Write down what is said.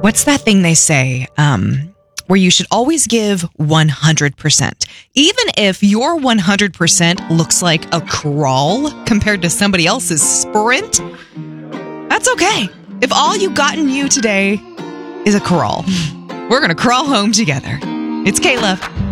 What's that thing they say? Where you should always give 100%. Even if your 100% looks like a crawl compared to somebody else's sprint, that's okay. If all you got in you today is a crawl, we're going to crawl home together. It's Kayla.